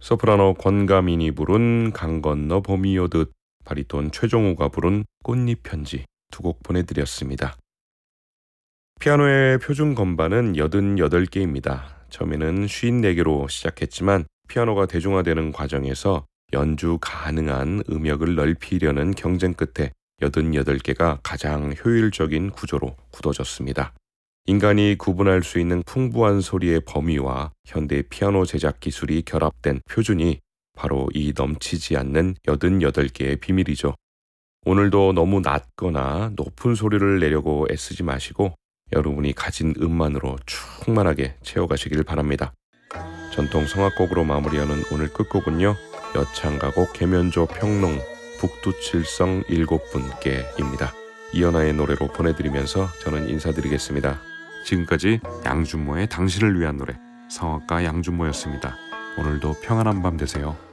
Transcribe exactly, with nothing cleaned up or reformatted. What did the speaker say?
소프라노 권가민이 부른 강 건너 봄이 오듯, 바리톤 최종우가 부른 꽃잎 편지 두 곡 보내드렸습니다. 피아노의 표준 건반은 여든여덟 개입니다. 처음에는 오십사 개로 시작했지만 피아노가 대중화되는 과정에서 연주 가능한 음역을 넓히려는 경쟁 끝에 여든여덟 개가 가장 효율적인 구조로 굳어졌습니다. 인간이 구분할 수 있는 풍부한 소리의 범위와 현대 피아노 제작 기술이 결합된 표준이 바로 이 넘치지 않는 여든여덟 개의 비밀이죠. 오늘도 너무 낮거나 높은 소리를 내려고 애쓰지 마시고 여러분이 가진 음만으로 충만하게 채워가시길 바랍니다. 전통 성악곡으로 마무리하는 오늘 끝곡은요, 여창가곡 계면조 평농 북두칠성 일곱 분께입니다. 이연아의 노래로 보내드리면서 저는 인사드리겠습니다. 지금까지 양준모의 당신을 위한 노래, 성악가 양준모였습니다. 오늘도 평안한 밤 되세요.